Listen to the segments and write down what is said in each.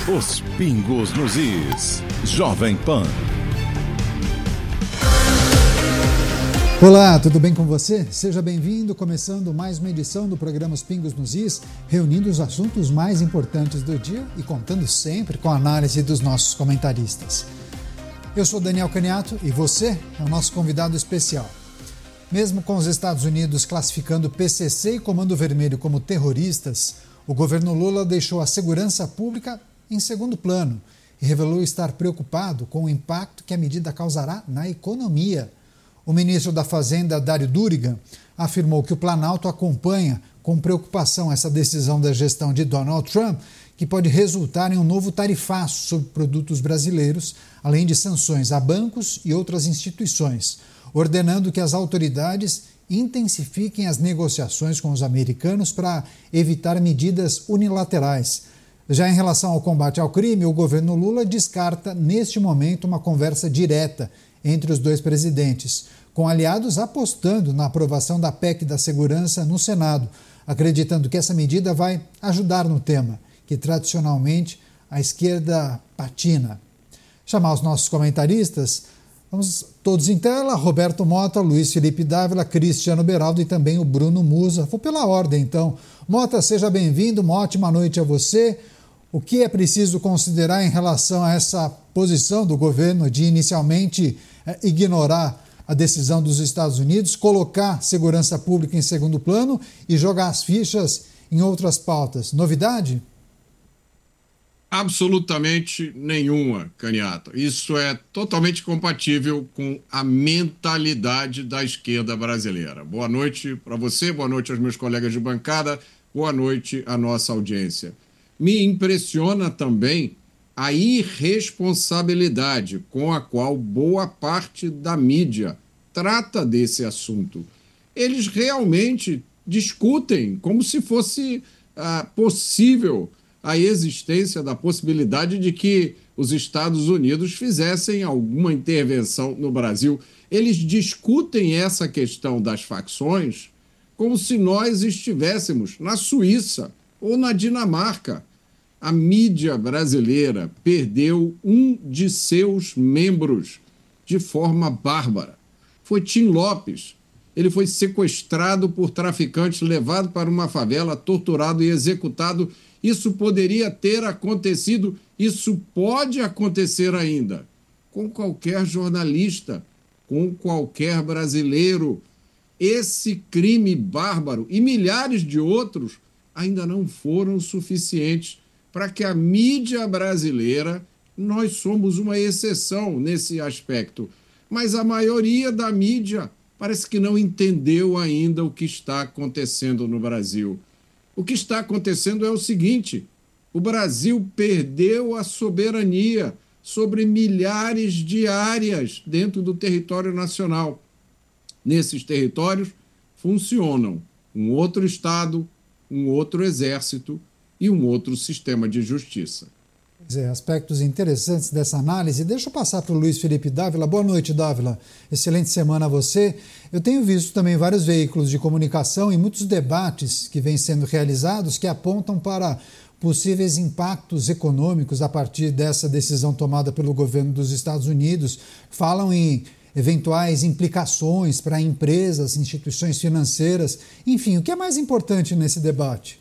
Os pingos nos is. Jovem Pan. Olá, tudo bem com você? Seja bem-vindo, começando mais uma edição do programa Os Pingos nos Is, reunindo os assuntos mais importantes do dia e contando sempre com a análise dos nossos comentaristas. Eu sou Daniel Caniato e você é o nosso convidado especial. Mesmo com os Estados Unidos classificando PCC e Comando Vermelho como terroristas, o governo Lula deixou a segurança pública em segundo plano e revelou estar preocupado com o impacto que a medida causará na economia. O ministro da Fazenda, Dário Durigan, afirmou que o Planalto acompanha com preocupação essa decisão da gestão de Donald Trump, que pode resultar em um novo tarifaço sobre produtos brasileiros, além de sanções a bancos e outras instituições, ordenando que as autoridades intensifiquem as negociações com os americanos para evitar medidas unilaterais. Já em relação ao combate ao crime, o governo Lula descarta, neste momento, uma conversa direta entre os dois presidentes, com aliados apostando na aprovação da PEC da segurança no Senado, acreditando que essa medida vai ajudar no tema, que tradicionalmente a esquerda patina. Chamar os nossos comentaristas, vamos todos em tela: Roberto Mota, Luiz Felipe Dávila, Cristiano Beraldo e também o Bruno Musa. Vou pela ordem, então. Mota, seja bem-vindo, uma ótima noite a você. O que é preciso considerar em relação a essa posição do governo de inicialmente ignorar a decisão dos Estados Unidos, colocar segurança pública em segundo plano e jogar as fichas em outras pautas? Novidade? Absolutamente nenhuma, Caniato. Isso é totalmente compatível com a mentalidade da esquerda brasileira. Boa noite para você, boa noite aos meus colegas de bancada, boa noite à nossa audiência. Me impressiona também a irresponsabilidade com a qual boa parte da mídia trata desse assunto. Eles realmente discutem como se fosse possível a existência da possibilidade de que os Estados Unidos fizessem alguma intervenção no Brasil. Eles discutem essa questão das facções como se nós estivéssemos na Suíça ou na Dinamarca. A mídia brasileira perdeu um de seus membros de forma bárbara. Foi Tim Lopes. Ele foi sequestrado por traficantes, levado para uma favela, torturado e executado. Isso poderia ter acontecido, isso pode acontecer ainda, com qualquer jornalista, com qualquer brasileiro. Esse crime bárbaro e milhares de outros ainda não foram suficientes para que a mídia brasileira, nós somos uma exceção nesse aspecto, mas a maioria da mídia parece que não entendeu ainda o que está acontecendo no Brasil. O que está acontecendo é o seguinte: o Brasil perdeu a soberania sobre milhares de áreas dentro do território nacional. Nesses territórios funcionam um outro Estado, um outro exército e um outro sistema de justiça. Aspectos interessantes dessa análise. Deixa eu passar para o Luiz Felipe Dávila. Boa noite, Dávila. Excelente semana a você. Eu tenho visto também vários veículos de comunicação e muitos debates que vêm sendo realizados que apontam para possíveis impactos econômicos a partir dessa decisão tomada pelo governo dos Estados Unidos. Falam em eventuais implicações para empresas, instituições financeiras. Enfim, o que é mais importante nesse debate?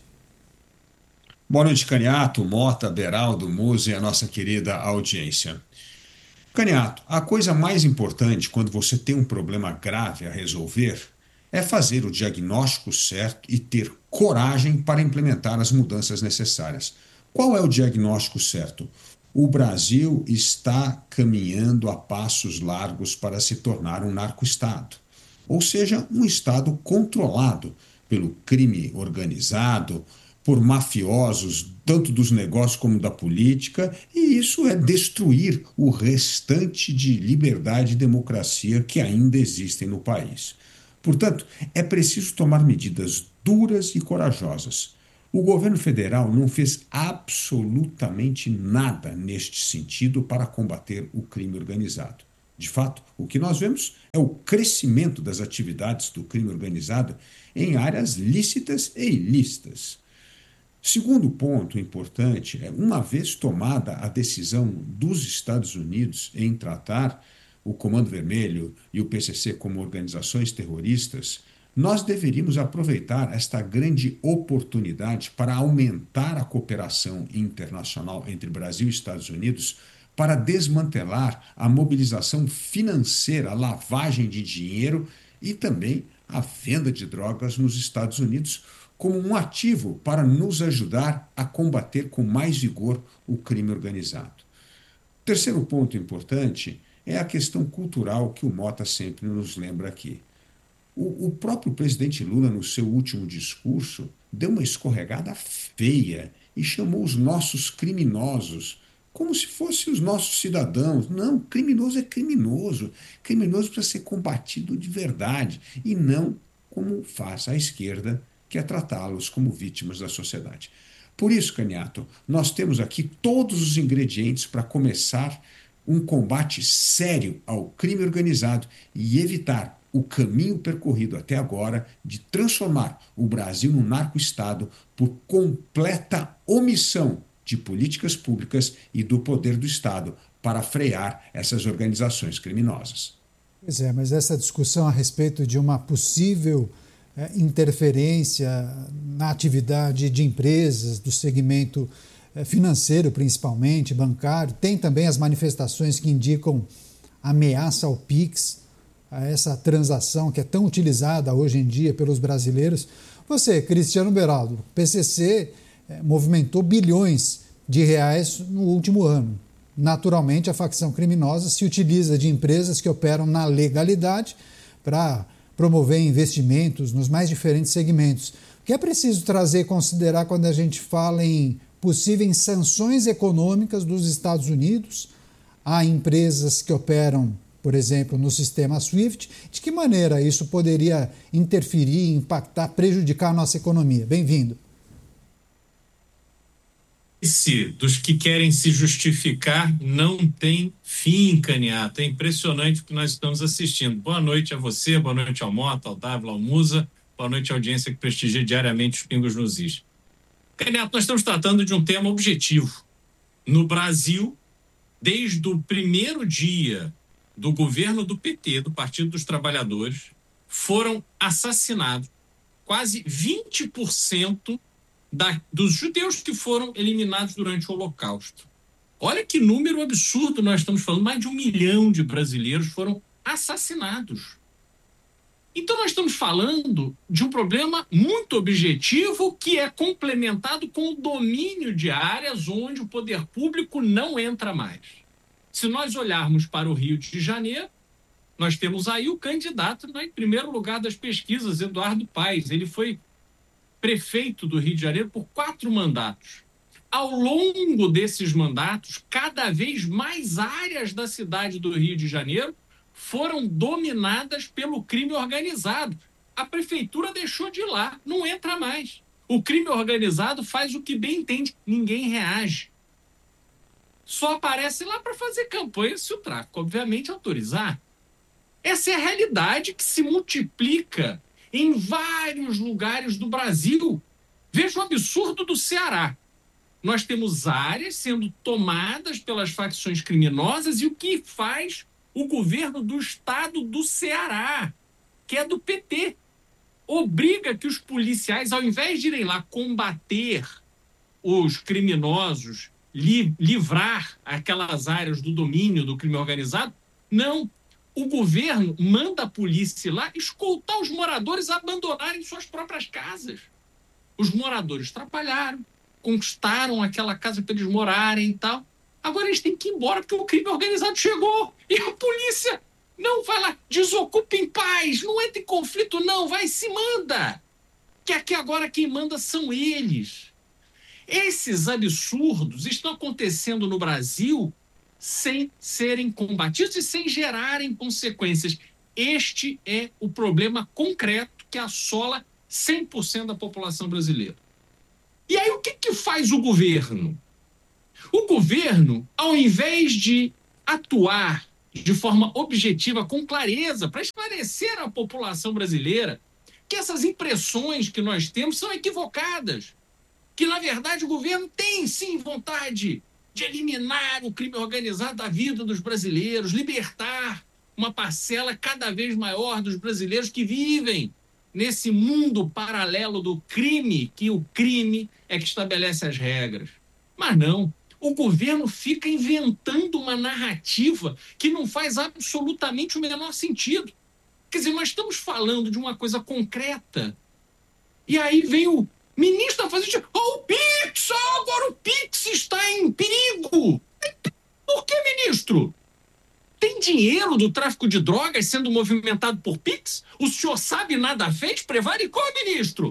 Boa noite, Caniato, Mota, Beraldo, Musa e a nossa querida audiência. Caniato, a coisa mais importante quando você tem um problema grave a resolver é fazer o diagnóstico certo e ter coragem para implementar as mudanças necessárias. Qual é o diagnóstico certo? O Brasil está caminhando a passos largos para se tornar um narco-estado, ou seja, um estado controlado pelo crime organizado, por mafiosos, tanto dos negócios como da política, e isso é destruir o restante de liberdade e democracia que ainda existem no país. Portanto, é preciso tomar medidas duras e corajosas. O governo federal não fez absolutamente nada neste sentido para combater o crime organizado. De fato, o que nós vemos é o crescimento das atividades do crime organizado em áreas lícitas e ilícitas. Segundo ponto importante é, uma vez tomada a decisão dos Estados Unidos em tratar o Comando Vermelho e o PCC como organizações terroristas, nós deveríamos aproveitar esta grande oportunidade para aumentar a cooperação internacional entre Brasil e Estados Unidos para desmantelar a mobilização financeira, a lavagem de dinheiro e também a venda de drogas nos Estados Unidos como um ativo para nos ajudar a combater com mais vigor o crime organizado. Terceiro ponto importante é a questão cultural que o Mota sempre nos lembra aqui. O próprio presidente Lula, no seu último discurso, deu uma escorregada feia e chamou os nossos criminosos como se fossem os nossos cidadãos. Não, criminoso é criminoso. Criminoso precisa ser combatido de verdade e não como faz a esquerda, que é tratá-los como vítimas da sociedade. Por isso, Caniato, nós temos aqui todos os ingredientes para começar um combate sério ao crime organizado e evitar o caminho percorrido até agora de transformar o Brasil num narco-estado por completa omissão de políticas públicas e do poder do Estado para frear essas organizações criminosas. Pois é, mas essa discussão a respeito de uma possível interferência na atividade de empresas, do segmento financeiro principalmente, bancário, tem também as manifestações que indicam ameaça ao PIX, a essa transação que é tão utilizada hoje em dia pelos brasileiros. Você, Cristiano Beraldo, PCC movimentou bilhões de reais no último ano. Naturalmente, a facção criminosa se utiliza de empresas que operam na legalidade para promover investimentos nos mais diferentes segmentos. O que é preciso trazer e considerar quando a gente fala em possíveis sanções econômicas dos Estados Unidos a empresas que operam, por exemplo, no sistema SWIFT? De que maneira isso poderia interferir, impactar, prejudicar a nossa economia? Bem-vindo. Dos que querem se justificar não tem fim, Caniato. É impressionante o que nós estamos assistindo. Boa noite a você, boa noite ao Mota, ao Dávila, ao Musa, boa noite à audiência que prestigia diariamente os Pingos nos Is. Caniato, nós estamos tratando de um tema objetivo. No Brasil, desde o primeiro dia do governo do PT, do Partido dos Trabalhadores, foram assassinados quase 20% dos judeus que foram eliminados durante o Holocausto. Olha que número absurdo nós estamos falando. Mais de 1 milhão de brasileiros foram assassinados. Então nós estamos falando de um problema muito objetivo que é complementado com o domínio de áreas onde o poder público não entra mais. Se nós olharmos para o Rio de Janeiro, nós temos aí o candidato em primeiro lugar das pesquisas, Eduardo Paes. Ele foi prefeito do Rio de Janeiro por 4 mandatos. Ao longo desses mandatos, cada vez mais áreas da cidade do Rio de Janeiro foram dominadas pelo crime organizado. A prefeitura deixou de ir lá, não entra mais. O crime organizado faz o que bem entende, ninguém reage. Só aparece lá para fazer campanha se o tráfico, obviamente, autorizar. Essa é a realidade que se multiplica em vários lugares do Brasil. Veja o absurdo do Ceará. Nós temos áreas sendo tomadas pelas facções criminosas e o que faz o governo do estado do Ceará, que é do PT, obriga que os policiais, ao invés de irem lá combater os criminosos, livrar aquelas áreas do domínio do crime organizado, não. O governo manda a polícia lá escoltar os moradores a abandonarem suas próprias casas. Os moradores trabalharam, conquistaram aquela casa para eles morarem e tal. Agora eles têm que ir embora porque o crime organizado chegou. E a polícia não vai lá, desocupa em paz, não entra em conflito não, vai e se manda. Que aqui agora quem manda são eles. Esses absurdos estão acontecendo no Brasil sem serem combatidos e sem gerarem consequências. Este é o problema concreto que assola 100% da população brasileira. E aí o que faz o governo? O governo, ao invés de atuar de forma objetiva, com clareza, para esclarecer à população brasileira que essas impressões que nós temos são equivocadas, que, na verdade, o governo tem, sim, vontade de eliminar o crime organizado da vida dos brasileiros, libertar uma parcela cada vez maior dos brasileiros que vivem nesse mundo paralelo do crime, que o crime é que estabelece as regras. Mas não, o governo fica inventando uma narrativa que não faz absolutamente o menor sentido. Quer dizer, nós estamos falando de uma coisa concreta. E aí vem o ministro da Fazenda, o Pix, agora o Pix está em perigo. Por que, ministro? Tem dinheiro do tráfico de drogas sendo movimentado por Pix? O senhor sabe nada fez? Prevaricou, ministro?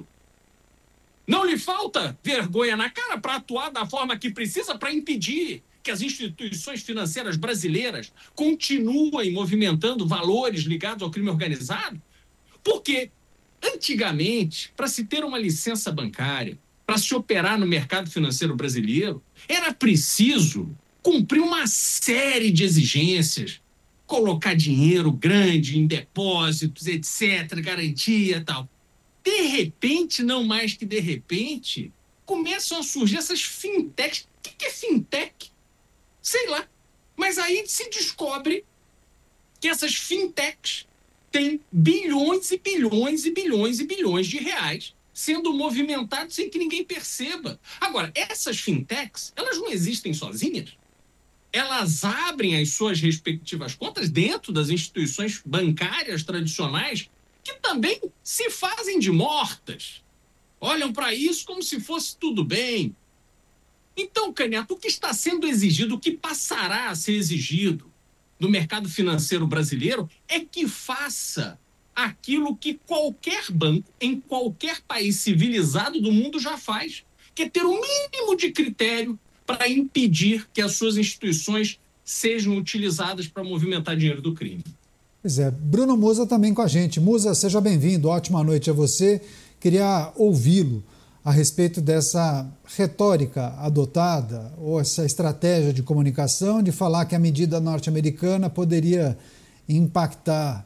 Não lhe falta vergonha na cara para atuar da forma que precisa para impedir que as instituições financeiras brasileiras continuem movimentando valores ligados ao crime organizado? Porque antigamente, para se ter uma licença bancária, para se operar no mercado financeiro brasileiro, era preciso cumprir uma série de exigências, colocar dinheiro grande em depósitos, etc., garantia e tal. De repente, não mais que de repente, começam a surgir essas fintechs. O que é fintech? Sei lá. Mas aí se descobre que essas fintechs têm bilhões e bilhões e bilhões e bilhões de reais sendo movimentados sem que ninguém perceba. Agora, essas fintechs, elas não existem sozinhas. Elas abrem as suas respectivas contas dentro das instituições bancárias tradicionais que também se fazem de mortas. Olham para isso como se fosse tudo bem. Então, Canhoto, o que está sendo exigido, o que passará a ser exigido do mercado financeiro brasileiro é que faça aquilo que qualquer banco em qualquer país civilizado do mundo já faz, que é ter o mínimo de critério para impedir que as suas instituições sejam utilizadas para movimentar dinheiro do crime. Pois é, Bruno Musa também com a gente. Musa, seja bem-vindo, ótima noite a você. Queria ouvi-lo a respeito dessa retórica adotada ou essa estratégia de comunicação de falar que a medida norte-americana poderia impactar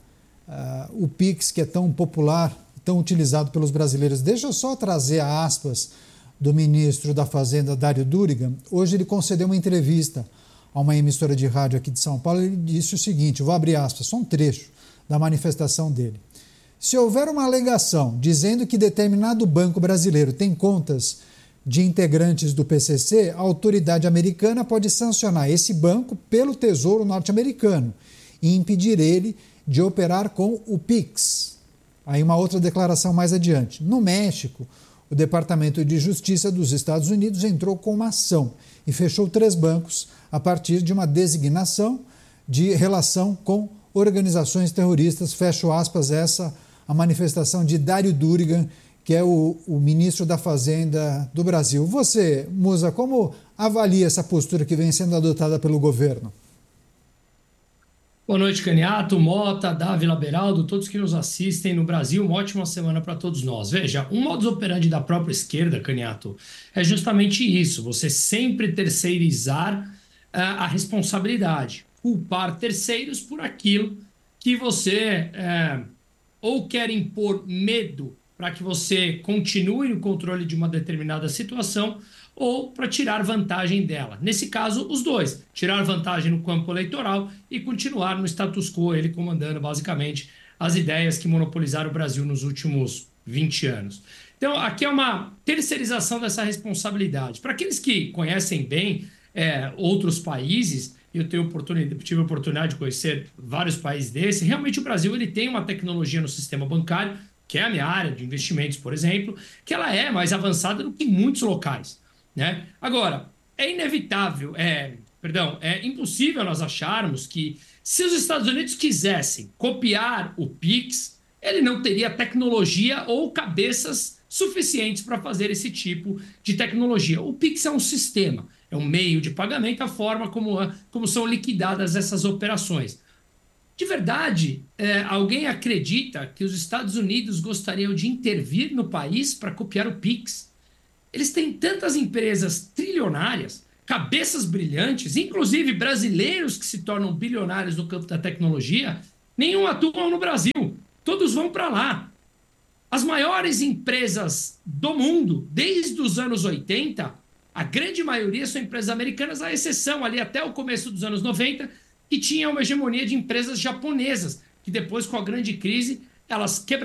o Pix, que é tão popular, tão utilizado pelos brasileiros. Deixa eu só trazer aspas do ministro da Fazenda, Dário Durigan. Hoje ele concedeu uma entrevista a uma emissora de rádio aqui de São Paulo. Ele disse o seguinte, eu vou abrir aspas, só um trecho da manifestação dele. Se houver uma alegação dizendo que determinado banco brasileiro tem contas de integrantes do PCC, a autoridade americana pode sancionar esse banco pelo Tesouro norte-americano e impedir ele de operar com o Pix. Aí uma outra declaração mais adiante. No México, o Departamento de Justiça dos Estados Unidos entrou com uma ação e fechou 3 bancos a partir de uma designação de relação com organizações terroristas. Fecho aspas, essa a manifestação de Dário Durigan, que é o ministro da Fazenda do Brasil. Você, Musa, como avalia essa postura que vem sendo adotada pelo governo? Boa noite, Canhoto, Mota, Dávila, Beraldo, todos que nos assistem no Brasil. Uma ótima semana para todos nós. Veja, um modus operandi da própria esquerda, Canhoto, é justamente isso. Você sempre terceirizar a responsabilidade. Culpar terceiros por aquilo que você ou quer impor medo para que você continue no controle de uma determinada situação ou para tirar vantagem dela. Nesse caso, os dois. Tirar vantagem no campo eleitoral e continuar no status quo, ele comandando basicamente as ideias que monopolizaram o Brasil nos últimos 20 anos. Então, aqui é uma terceirização dessa responsabilidade. Para aqueles que conhecem bem outros países, eu tive a oportunidade de conhecer vários países desses, realmente o Brasil ele tem uma tecnologia no sistema bancário, que é a minha área de investimentos, por exemplo, que ela é mais avançada do que em muitos locais. Né? Agora, é inevitável, é impossível nós acharmos que se os Estados Unidos quisessem copiar o Pix, ele não teria tecnologia ou cabeças suficientes para fazer esse tipo de tecnologia. O Pix é um sistema, é um meio de pagamento, a forma como são liquidadas essas operações. De verdade, alguém acredita que os Estados Unidos gostariam de intervir no país para copiar o Pix? Eles têm tantas empresas trilionárias, cabeças brilhantes, inclusive brasileiros que se tornam bilionários no campo da tecnologia, nenhum atuam no Brasil, todos vão para lá. As maiores empresas do mundo, desde os anos 80, a grande maioria são empresas americanas, à exceção ali até o começo dos anos 90, que tinha uma hegemonia de empresas japonesas, que depois, com a grande crise, elas quebraram.